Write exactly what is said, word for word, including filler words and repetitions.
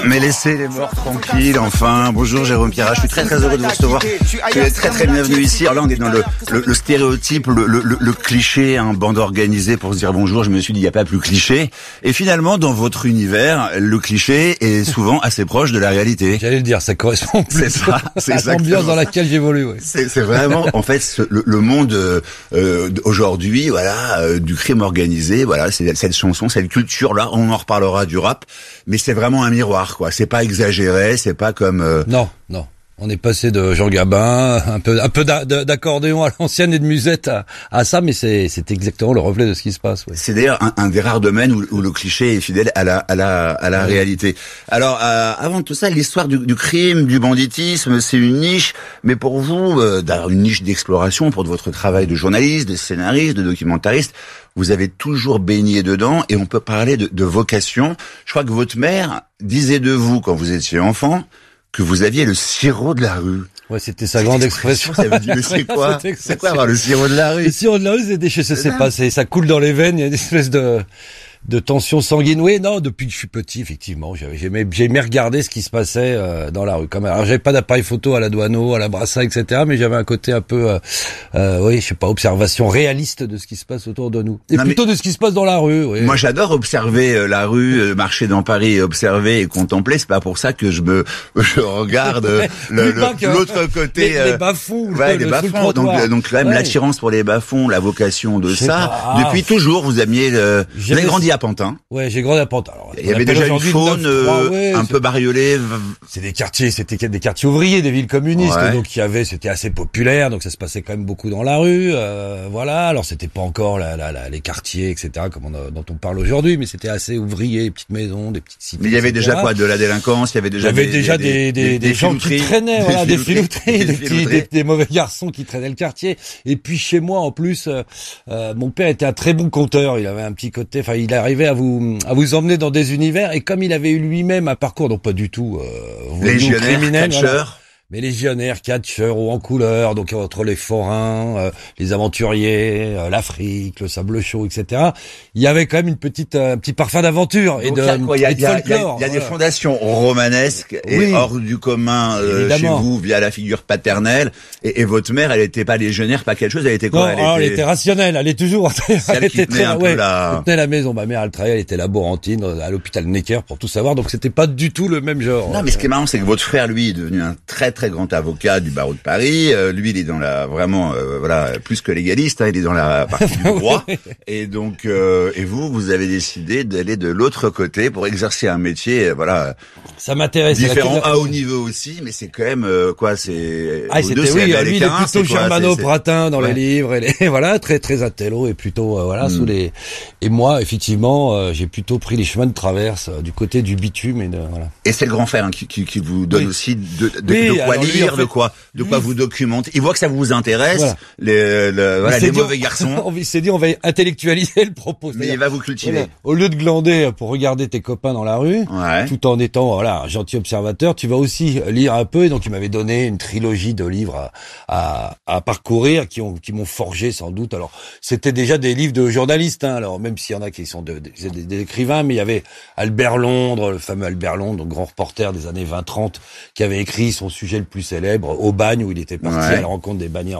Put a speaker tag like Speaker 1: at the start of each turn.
Speaker 1: Mais laissez les morts tranquilles, enfin. Bonjour Jérôme Pierrat, je suis très très heureux de vous recevoir. Tu es très très bienvenu ici. Alors là, on est dans le, le, le stéréotype, le, le, le cliché, un bande organisée pour se dire bonjour. Je me suis dit, il n'y a pas plus cliché. Et finalement, dans votre univers, le cliché est souvent assez proche de la réalité.
Speaker 2: J'allais le dire, ça correspond plus
Speaker 1: c'est ça, c'est
Speaker 2: à l'ambiance dans laquelle j'évolue. Ouais.
Speaker 1: C'est, c'est vraiment, en fait, ce, le, le monde euh, aujourd'hui, voilà, euh, du crime organisé, voilà, c'est cette chanson, cette culture-là. On en reparlera du rap, mais c'est vraiment un miroir, quoi. C'est pas exagéré, c'est pas comme... Euh...
Speaker 2: Non, non. On est passé de Jean Gabin, un peu, un peu d'accordéon à l'ancienne et de musette à, à ça, mais c'est, c'est exactement le reflet de ce qui se passe. Ouais.
Speaker 1: C'est d'ailleurs un, un des rares domaines où, où le cliché est fidèle à la, à la, à la ouais. réalité. Alors, euh, avant tout ça, l'histoire du, du crime, du banditisme, c'est une niche, mais pour vous, euh, d'ailleurs une niche d'exploration pour votre travail de journaliste, de scénariste, de documentariste. Vous avez toujours baigné dedans, et on peut parler de, de vocation. Je crois que votre mère disait de vous quand vous étiez enfant que vous aviez le sirop de la rue.
Speaker 2: Ouais, c'était sa grande expression.
Speaker 1: Ça veut dire, mais c'est quoi? C'est quoi avoir le sirop de la rue?
Speaker 2: Le sirop de la rue, c'est des, je sais pas, c'est, ça coule dans les veines, il y a une espèce de, de tension sanguine. Oui, non, depuis que je suis petit, effectivement, j'avais, j'aimais, j'aimais regarder ce qui se passait euh, dans la rue. Comme, alors, j'avais pas d'appareil photo à la Douaneau, à la Brassa, et cetera. Mais j'avais un côté un peu, euh, euh, oui, je sais pas, observation réaliste de ce qui se passe autour de nous. Et non, plutôt de ce qui se passe dans la rue. Oui.
Speaker 1: Moi, j'adore observer euh, la rue, euh, marcher dans Paris, et observer et contempler. C'est pas pour ça que je me, je regarde euh, le, le, l'autre côté.
Speaker 2: Les, euh, les bas-fonds.
Speaker 1: Ouais,
Speaker 2: le,
Speaker 1: les bas-fonds. Donc, euh, donc quand même, ouais. l'attirance pour les bas-fonds, la vocation de ça. Pas. Depuis toujours, vous aimiez, le, vous avez grandi à Pantin.
Speaker 2: Ouais, j'ai grandi à Pantin. Alors,
Speaker 1: il y avait déjà une faune euh, ouais, un peu bariolée.
Speaker 2: C'est des quartiers, c'était des quartiers ouvriers, des villes communistes. Ouais. Donc il y avait, c'était assez populaire, donc ça se passait quand même beaucoup dans la rue. Euh, voilà. Alors c'était pas encore la, la, la, les quartiers, et cetera, comme on a, dont on parle aujourd'hui, mais c'était assez ouvrier, des petites maisons, des petites cités.
Speaker 1: Mais il y avait
Speaker 2: et cetera.
Speaker 1: déjà quoi, de la délinquance, il y avait déjà.
Speaker 2: Il y avait
Speaker 1: des,
Speaker 2: déjà
Speaker 1: des,
Speaker 2: des, des, des, des gens qui traînaient, voilà, des filouteries, des petits, des, des mauvais garçons qui traînaient le quartier. Et puis chez moi, en plus, euh, mon père était un très bon conteur. Il avait un petit côté, enfin, il arrivait à vous, à vous emmener dans des univers, et comme il avait eu lui-même un parcours, donc pas du tout euh,
Speaker 1: légionnaire,
Speaker 2: criminel,
Speaker 1: catcheur.
Speaker 2: Voilà. Mais légionnaire, catcheur ou en couleur, donc entre les forains, euh, les aventuriers, euh, l'Afrique, le sable chaud, et cetera. Il y avait quand même une petite, euh, un petit parfum d'aventure et de,
Speaker 1: il y a,
Speaker 2: et de
Speaker 1: y a,
Speaker 2: folklore.
Speaker 1: Il y a, y a voilà. des fondations romanesques et oui. hors du commun euh, chez vous via la figure paternelle. Et, et votre mère, elle était pas légionnaire, pas quelque chose, elle était quoi?
Speaker 2: Non,
Speaker 1: elle,
Speaker 2: alors,
Speaker 1: était...
Speaker 2: elle était rationnelle, elle est toujours.
Speaker 1: Celle elle était très, un
Speaker 2: ouais,
Speaker 1: peu la...
Speaker 2: elle tenait la maison. Ma mère, elle travaillait, elle était laborantine à l'hôpital Necker pour tout savoir. Donc c'était pas du tout le même genre.
Speaker 1: Non, mais ce qui est marrant, c'est que votre frère, lui, est devenu un très très grand avocat du barreau de Paris. Euh, lui, il est dans la vraiment euh, voilà plus que légaliste. Hein, il est dans la partie du droit. Et donc, euh, et vous, vous avez décidé d'aller de l'autre côté pour exercer un métier, euh, voilà.
Speaker 2: Ça m'intéresse.
Speaker 1: Différent à haut niveau aussi, mais c'est quand même euh, quoi, c'est.
Speaker 2: Ah, c'était deux, oui. Lui, il est plutôt germano-pratin dans
Speaker 1: ouais.
Speaker 2: les livres. Et les, voilà, très très intello et plutôt euh, voilà mm. sous les. Et moi, effectivement, euh, j'ai plutôt pris les chemins de traverse euh, du côté du bitume et de voilà.
Speaker 1: Et c'est le grand frère hein, qui, qui, qui vous donne oui. aussi de, de,
Speaker 2: oui,
Speaker 1: de quoi lire,
Speaker 2: lui, en fait,
Speaker 1: de quoi, de quoi vous documenter. Il voit que ça vous intéresse, voilà. les, le, voilà, les
Speaker 2: dit,
Speaker 1: mauvais garçons.
Speaker 2: Il s'est dit, on va intellectualiser le propos.
Speaker 1: Mais il va vous cultiver.
Speaker 2: Voilà, au lieu de glander pour regarder tes copains dans la rue,
Speaker 1: ouais.
Speaker 2: tout en étant voilà un gentil observateur, tu vas aussi lire un peu. Et donc il m'avait donné une trilogie de livres à, à, à parcourir qui ont qui m'ont forgé sans doute. Alors c'était déjà des livres de journalistes. Hein, alors même s'il y en a qui sont de, de, des, des écrivains, mais il y avait Albert Londres, le fameux Albert Londres, grand reporter des années vingt trente, qui avait écrit son sujet le plus célèbre, Au bagne, où il était parti ouais. à la rencontre des bannières